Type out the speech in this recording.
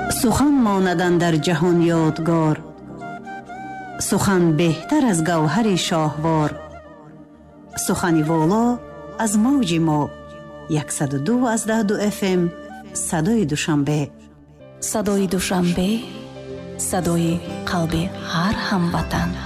сухан монадан дар ҷаҳон ёдгор, сухан беҳтар аз гавҳари шоҳвор. сухани воло аз мавҷи мо 102.2 FM садои душанбе. садои душанбе, садои қалби ҳар ҳамватан.